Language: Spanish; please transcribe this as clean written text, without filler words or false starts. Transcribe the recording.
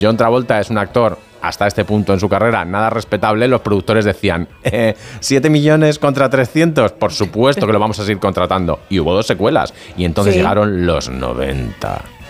John Travolta es un actor, hasta este punto en su carrera, nada respetable. Los productores decían, 7 millones contra 300, por supuesto que lo vamos a seguir contratando. Y hubo 2 secuelas. Y entonces llegaron los 90.